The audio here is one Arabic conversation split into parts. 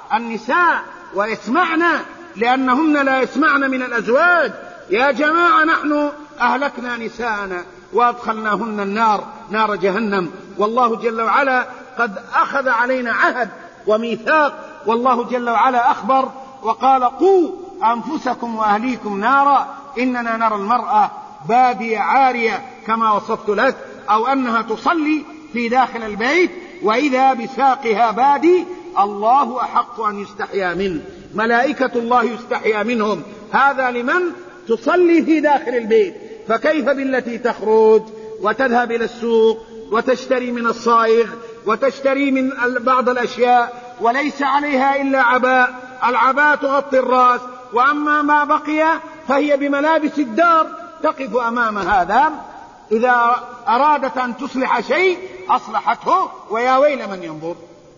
النساء ويسمعن، لأنهن لا يسمعن من الأزواج. يا جماعة نحن أهلكنا نساءنا وأدخلناهن النار، نار جهنم، والله جل وعلا قد أخذ علينا عهد وميثاق، والله جل وعلا أخبر وقال: قوا أنفسكم وأهليكم نارا إننا نرى المرأة بادية عارية كما وصفت لك، أو أنها تصلي في داخل البيت وإذا بساقها بادي. الله أحق أن يستحيا منه، ملائكة الله يستحيا منهم. هذا لمن تصلي في داخل البيت، فكيف بالتي تخرج وتذهب إلى السوق وتشتري من الصائغ وتشتري من بعض الأشياء وليس عليها إلا عباء، العباء تغطي الرأس، وأما ما بقي فهي بملابس الدار تقف أمام هذا. إذا أرادت أن تصلح شيء أصلحته، ويا ويل من ينظر.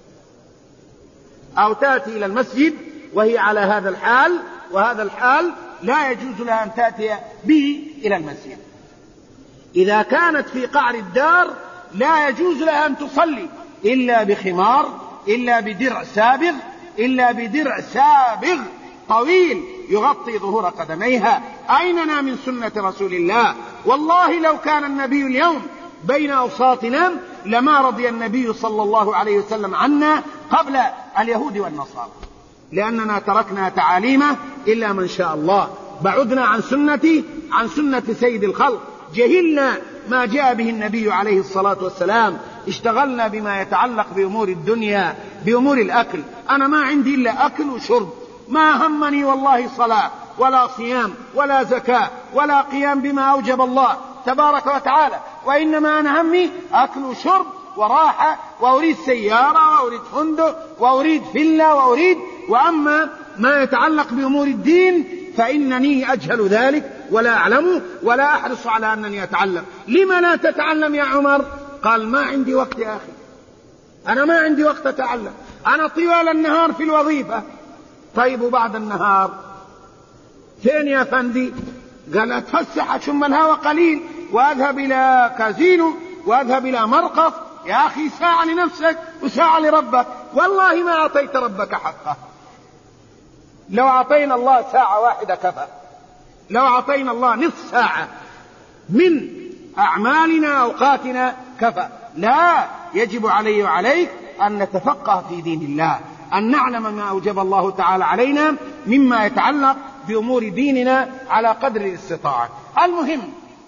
أو تأتي إلى المسجد وهي على هذا الحال، وهذا الحال لا يجوز لها أن تأتي به إلى المسجد. إذا كانت في قعر الدار لا يجوز لها أن تصلي إلا بخمار، إلا بدرع سابغ، إلا بدرع سابغ طويل يغطي ظهور قدميها. أيننا من سنة رسول الله؟ والله لو كان النبي اليوم بين أوساطنا لما رضي النبي صلى الله عليه وسلم عنا قبل اليهود والنصارى، لأننا تركنا تعاليمه إلا من شاء الله، بعدنا عن سنة سيد الخلق، جهلنا ما جاء به النبي عليه الصلاة والسلام، اشتغلنا بما يتعلق بأمور الدنيا، بأمور الأكل. أنا ما عندي إلا أكل وشرب، ما همني والله صلاة ولا صيام ولا زكاة ولا قيام بما أوجب الله تبارك وتعالى، وإنما أنا همي أكل وشرب وراحة، وأريد سيارة وأريد فندق وأريد فيلا وأما ما يتعلق بأمور الدين فإنني أجهل ذلك ولا أعلمه ولا أحرص على أنني أتعلم. لما لا تتعلم يا عمر؟ قال: ما عندي وقت يا أخي، أنا ما عندي وقت أتعلم، أنا طوال النهار في الوظيفة. طيب وبعد النهار فين يا فندي؟ قال: أتفسح أشم الهوى قليل وأذهب إلى كازينو وأذهب إلى مرقص. يا أخي ساعة لنفسك وساعة لربك، والله ما أعطيت ربك حقه. لو أعطينا الله ساعة واحدة كفى، لو أعطينا الله نصف ساعة من أعمالنا أوقاتنا كفى. لا، يجب علي وعليك أن نتفقه في دين الله، أن نعلم ما أوجب الله تعالى علينا مما يتعلق بأمور ديننا على قدر الاستطاعة. المهم،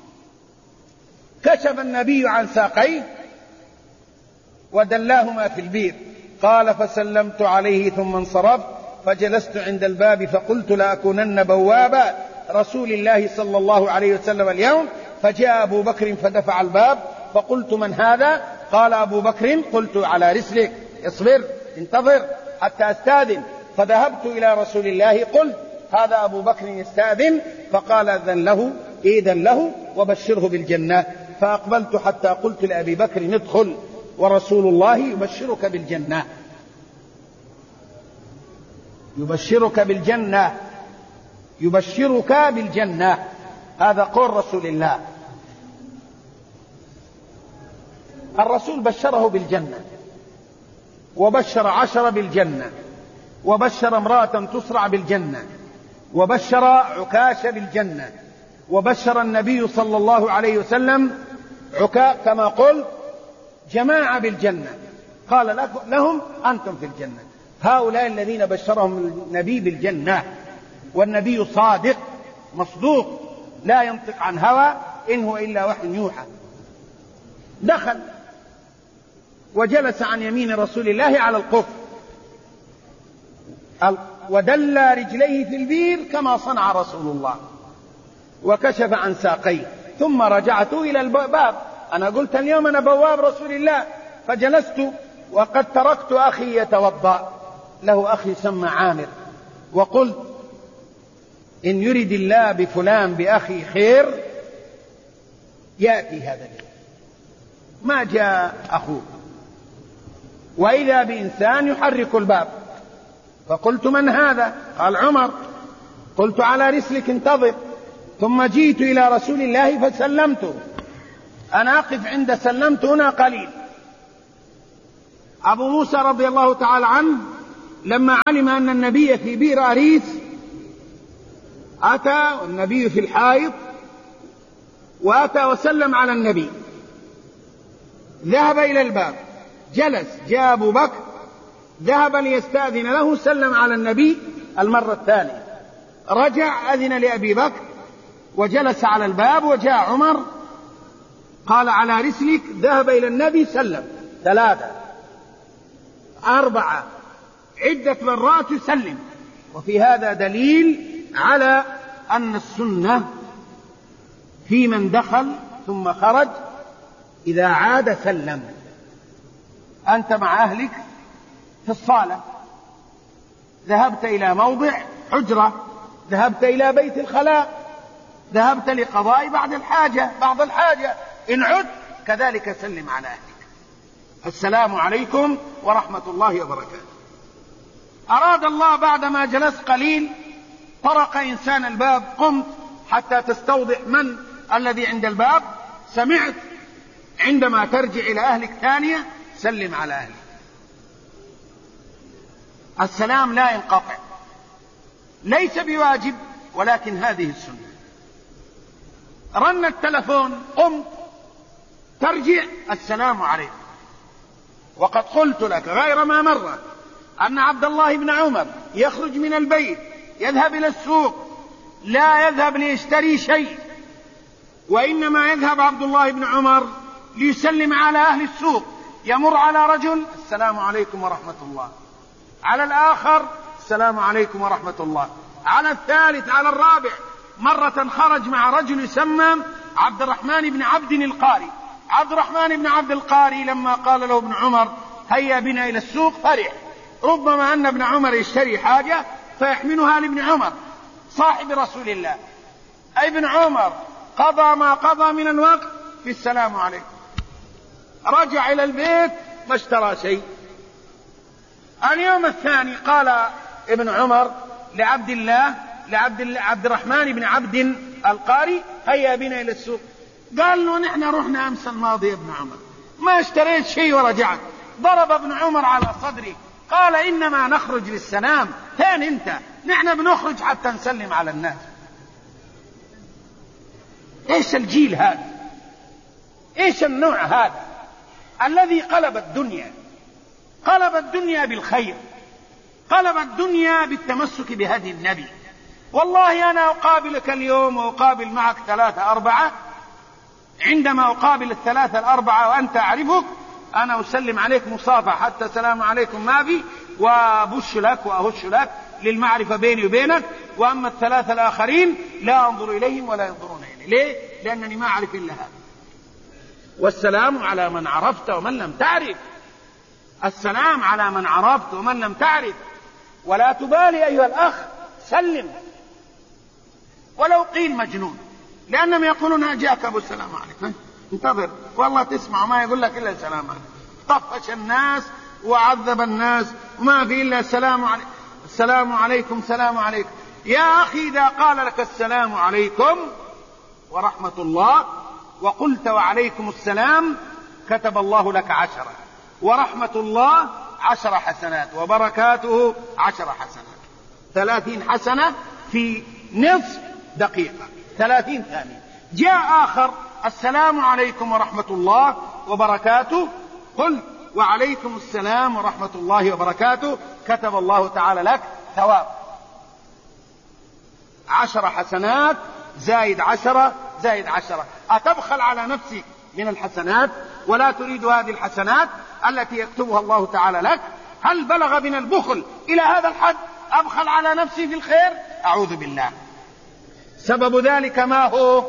كشف النبي عن ساقيه ودلاهما في البير. قال: فسلمت عليه ثم انصرفت فجلست عند الباب فقلت لأكونن بوابا رسول الله صلى الله عليه وسلم اليوم. فجاء أبو بكر فدفع الباب فقلت: من هذا؟ قال أبو بكر: قلت: على رسلك، اصبر انتظر حتى أستاذن. فذهبت إلى رسول الله قلت: هذا أبو بكر يستاذن. فقال: إذن له وبشره بالجنة. فأقبلت حتى قلت لأبي بكر: ندخل ورسول الله يبشرك بالجنة، يبشرك بالجنة، يبشرك بالجنة. هذا قول رسول الله. الرسول بشره بالجنة، وبشر 10 بالجنة، وبشر امرأة تسرع بالجنة، وبشر عكاش بالجنة، وبشر النبي صلى الله عليه وسلم كما قلت جماعة بالجنة. قال لهم: أنتم في الجنة. هؤلاء الذين بشرهم النبي بالجنة، والنبي صادق مصدوق لا ينطق عن هوى، إن هو إلا وحي يوحى. دخل وجلس عن يمين رسول الله على القف، ودل رجليه في البير كما صنع رسول الله، وكشف عن ساقيه. ثم رجعت إلى الباب، أنا قلت اليوم أنا بواب رسول الله، فجلست وقد تركت أخي يتوضأ، له أخي سمى عامر، وقلت: إن يرد الله بفلان بأخي خير يأتي هذا اليوم. ما جاء أخوه، وإذا بإنسان يحرك الباب، فقلت: من هذا؟ قال: عمر. قلت: على رسلك انتظر. ثم جئت إلى رسول الله فسلمت. أنا أقف عند سلمت هنا قليل. أبو موسى رضي الله تعالى عنه لما علم أن النبي في بئر أريس أتى والنبي في الحائط، وأتى وسلم على النبي، ذهب إلى الباب، جلس، جاء أبو بكر ذهب ليستأذن له، سلم على النبي المرة الثانية، رجع أذن لأبي بكر وجلس على الباب، وجاء عمر قال على رسلك، ذهب إلى النبي سلم 3 4 عدة مرات يسلم. وفي هذا دليل على أن السنة في من دخل ثم خرج إذا عاد سلم. أنت مع أهلك في الصالة، ذهبت إلى موضع حجرة، ذهبت إلى بيت الخلاء، ذهبت لقضاء بعض الحاجة، إن عد كذلك سلم على أهلك، السلام عليكم ورحمة الله وبركاته. أراد الله بعدما جلس قليل طرق إنسان الباب، قمت حتى تستوضح من الذي عند الباب، سمعت عندما ترجع إلى أهلك ثانية سلم على أهلك. السلام لا ينقطع، ليس بواجب، ولكن هذه السنة. رن التلفون، قمت ترجع، السلام عليكم. وقد قلت لك غير ما مرة أن عبد الله بن عمر يخرج من البيت يذهب إلى السوق، لا يذهب ليشتري شيء، وإنما يذهب عبد الله بن عمر ليسلم على أهل السوق، يمر على رجل السلام عليكم ورحمة الله، على الآخر السلام عليكم ورحمة الله، على الثالث، على الرابع. مرة خرج مع رجل يسمى عبد الرحمن بن عبد القاري. عبد الرحمن بن عبد القاري لما قال له ابن عمر هيا بنا إلى السوق فرح، ربما أن ابن عمر يشتري حاجة فيحملها لابن عمر صاحب رسول الله. أي ابن عمر قضى ما قضى من الوقت في السلام عليكم، رجع إلى البيت ما اشترى شيء. اليوم الثاني قال ابن عمر لعبد الرحمن بن عبد القاري هيا بنا إلى السوق. قال له نحن رحنا أمس الماضي يا ابن عمر ما اشتريت شيء ورجعت. ضرب ابن عمر على صدري قال إنما نخرج للسلام، فين انت؟ نحن بنخرج حتى نسلم على الناس. ايش الجيل هذا؟ ايش النوع هذا الذي قلب الدنيا بالخير، قلب الدنيا بالتمسك بهدي النبي. والله أنا أقابلك اليوم وأقابل معك 3 4، عندما أقابل 3 4 وأنت أعرفك أنا أسلم عليك مصافحة، حتى السلام عليكم ما في، وأبش لك وأهش لك للمعرفة بيني وبينك. وأما 3 الآخرين لا أنظر إليهم ولا ينظرون إلي. ليه؟ لأنني ما أعرف إلا هذا. والسلام على من عرفت ومن لم تعرف، السلام على من عرفت ومن لم تعرف. ولا تبالي أيها الأخ، سلم ولو قيل مجنون، لأنهم يقولون جاءك أبو السلام عليكم، انتظر والله تسمع ما يقول لك إلا السلام عليكم. طفش الناس وعذب الناس وما في إلا السلام عليكم، السلام عليكم، سلام عليكم. يا أخي إذا قال لك السلام عليكم ورحمة الله وقلت وعليكم السلام كتب الله لك 10، ورحمة الله 10 حسنات، وبركاته 10 حسنات، 30 حسنة في نصف دقيقة، 30 ثانية. جاء آخر السلام عليكم ورحمة الله وبركاته، قل وعليكم السلام ورحمة الله وبركاته، كتب الله تعالى لك ثواب 10 حسنات زائد 10 زائد 10. أتبخل على نفسك من الحسنات ولا تريد هذه الحسنات التي يكتبها الله تعالى لك؟ هل بلغ بنا البخل إلى هذا الحد؟ أبخل على نفسي في الخير؟ أعوذ بالله. سبب ذلك ما هو؟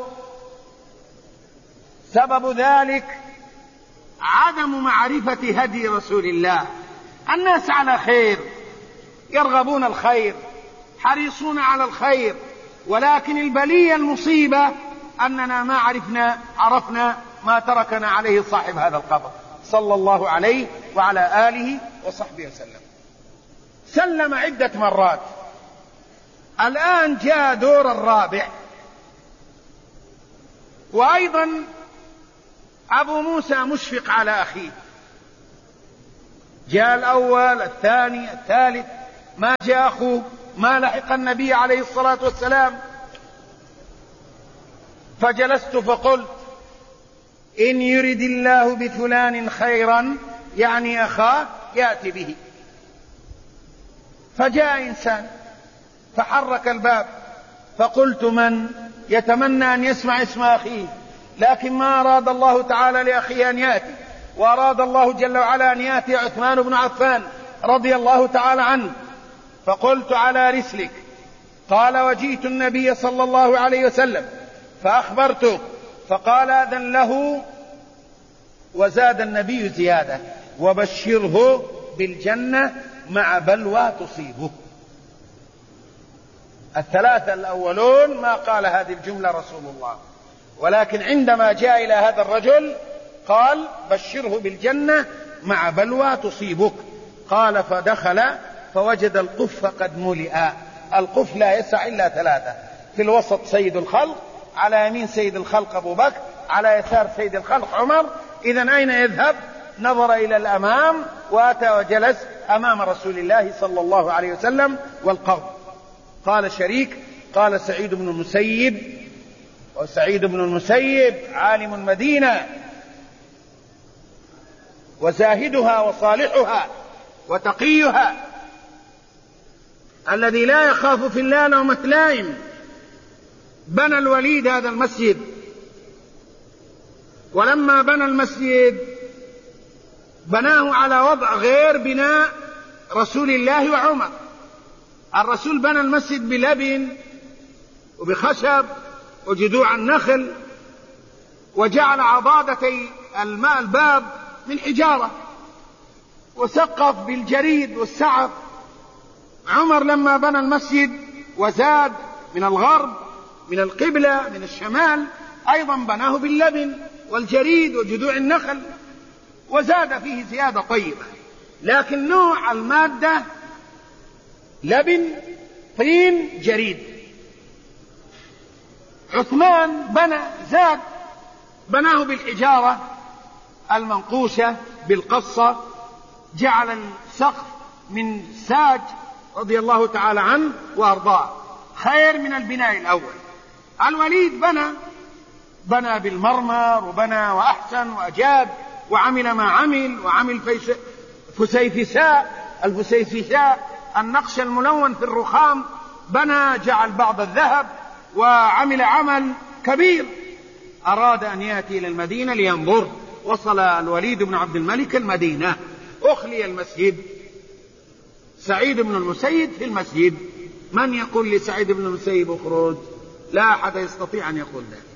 سبب ذلك عدم معرفة هدي رسول الله. الناس على خير، يرغبون الخير، حريصون على الخير، ولكن البلية المصيبة أننا ما عرفنا ما تركنا عليه صاحب هذا القبر صلى الله عليه وعلى آله وصحبه وسلم. سلم عدة مرات، الآن جاء دور الرابع. وأيضا أبو موسى مشفق على أخيه، جاء الأول الثاني الثالث، ما جاء أخوه، ما لحق النبي عليه الصلاة والسلام. فجلست فقلت إن يرد الله بفلان خيرا، يعني أخاه، يأتي به. فجاء إنسان فحرك الباب، فقلت من يتمنى أن يسمع اسم أخيه، لكن ما أراد الله تعالى لأخيه أن يأتي، وأراد الله جل وعلا أن يأتي عثمان بن عفان رضي الله تعالى عنه. فقلت على رسلك. قال وجئت النبي صلى الله عليه وسلم فأخبرته، فقال أذن له، وزاد النبي زيادة: وبشره بالجنة مع بلوى تصيبه. الثلاثة الأولون ما قال هذه الجملة رسول الله، ولكن عندما جاء إلى هذا الرجل قال بشره بالجنة مع بلوى تصيبك. قال فدخل فوجد القف قد ملئ. القف لا يسع إلا ثلاثة: في الوسط سيد الخلق، على يمين سيد الخلق أبو بكر، على يسار سيد الخلق عمر. إذن أين يذهب؟ نظر إلى الأمام وأتى وجلس أمام رسول الله صلى الله عليه وسلم والقوم. قال شريك: قال سعيد بن المسيب، وسعيد بن المسيب عالم المدينة وزاهدها وصالحها وتقيها، الذي لا يخاف في الله لومة لائم. بنى الوليد هذا المسجد، ولما بنى المسجد بناه على وضع غير بناء رسول الله وعمر. الرسول بنى المسجد بلبن وبخشب وجذوع النخل، وجعل عضادتي الماء الباب من حجارة، وسقف بالجريد والسعف. عمر لما بنى المسجد وزاد من الغرب، من القبلة، من الشمال، أيضا بناه باللبن والجريد وجذوع النخل، وزاد فيه زيادة طيبة، لكن نوع المادة لبن، طين، جريد. عثمان بنى زاد، بناه بالحجارة المنقوشة بالقصة، جعل السقف من ساج رضي الله تعالى عنه وأرضاه، خير من البناء الأول. الوليد بنى بالمرمر، وبنى وأحسن وأجاد، وعمل ما عمل، وعمل الفسيفساء النقش الملون في الرخام، بنى، جعل بعض الذهب، وعمل عمل كبير. أراد أن يأتي إلى المدينة لينظر. وصل الوليد بن عبد الملك المدينة، أخلي المسجد، سعيد بن المسيب في المسجد. من يقول لسعيد بن المسيب اخرج؟ لا أحد يستطيع أن يقول ذلك.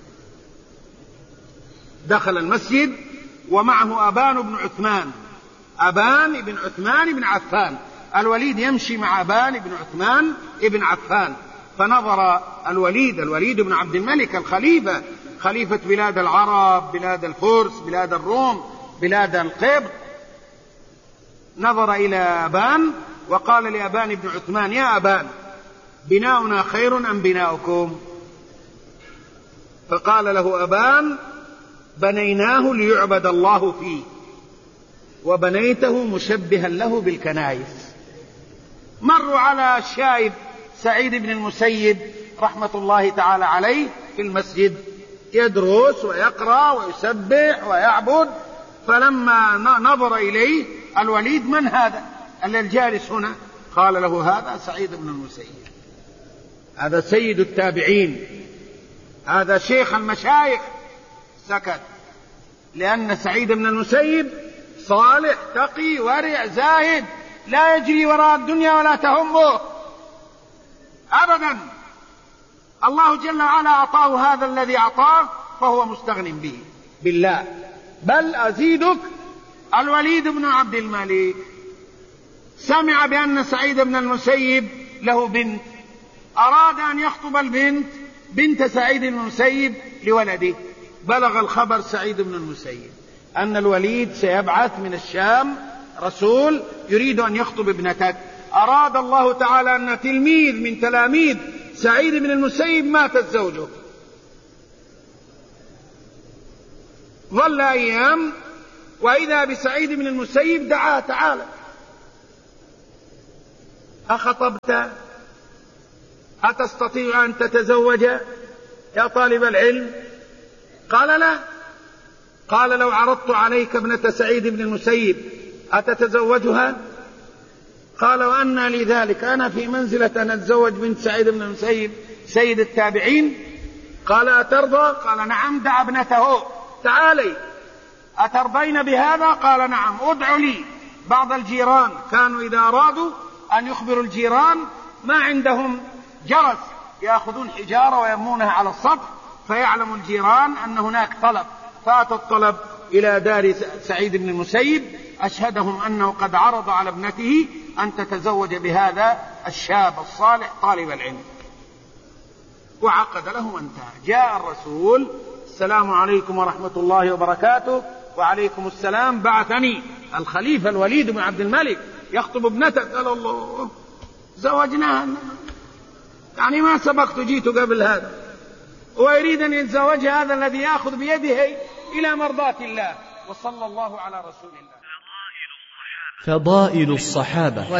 دخل المسجد ومعه أبان بن عثمان، أبان بن عثمان بن عفان. الوليد يمشي مع أبان بن عثمان بن عفان. فنظر الوليد بن عبد الملك الخليفة، خليفة بلاد العرب، بلاد الفرس، بلاد الروم، بلاد القبط، نظر إلى أبان وقال لأبان بن عثمان: يا أبان، بناؤنا خير أم بناؤكم؟ فقال له أبان: بنيناه ليعبد الله فيه، وبنيته مشبها له بالكنائس. مروا على الشايب سعيد بن المسيب رحمة الله تعالى عليه في المسجد، يدرس ويقرأ ويسبح ويعبد. فلما نظر إليه الوليد: من هذا الذي جالس هنا؟ قال له: هذا سعيد بن المسيب، هذا سيد التابعين، هذا شيخ المشايخ. سكت، لأن سعيد بن المسيب صالح تقي ورع زاهد، لا يجري وراء الدنيا ولا تهمه أبدا. الله جل وعلا أعطاه هذا الذي أعطاه، فهو مستغن به بالله. بل أزيدك، الوليد بن عبد الملك سمع بأن سعيد بن المسيب له بنت، أراد أن يخطب البنت، بنت سعيد بن المسيب، لولده. بلغ الخبر سعيد بن المسيب أن الوليد سيبعث من الشام رسول يريد أن يخطب ابنتك. أراد الله تعالى أن تلميذ من تلاميذ سعيد بن المسيب ماتت زوجه. ظل أيام، وإذا بسعيد بن المسيب دعاه: تعالى أخطبت؟ أتستطيع أن تتزوج يا طالب العلم؟ قال لا. قال لو عرضت عليك ابنة سعيد بن المسيب أتتزوجها؟ قال وأنى لي ذلك، أنا في منزلة أن أتزوج بنت سعيد بن المسيب سيد التابعين. قال أترضى؟ قال نعم. دع ابنته تعالي، أترضين بهذا؟ قال نعم. ادع لي بعض الجيران، كانوا إذا أرادوا أن يخبروا الجيران ما عندهم جرس يأخذون حجارة ويرمونها على السطح فيعلم الجيران أن هناك طلب، فأتى الطلب إلى دار سعيد بن المسيب، أشهدهم أنه قد عرض على ابنته أن تتزوج بهذا الشاب الصالح طالب العلم، وعقد له وانتهى. جاء الرسول السلام عليكم ورحمة الله وبركاته. وعليكم السلام. بعثني الخليفة الوليد بن عبد الملك يخطب ابنتك. قال الله زوجناها، يعني ما سبقت جيت قبل هذا، ويريد أن يتزوج هذا الذي يأخذ بيده إلى مرضاة الله. وصلى الله على رسول الله. فضائل الصحابة.